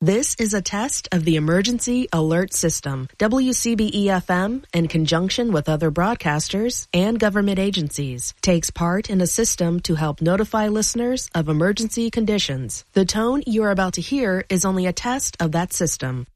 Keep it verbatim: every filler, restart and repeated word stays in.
This is a test of the Emergency Alert System. W C B E F M, in conjunction with other broadcasters and government agencies, takes part in a system to help notify listeners of emergency conditions. The tone you are about to hear is only a test of that system.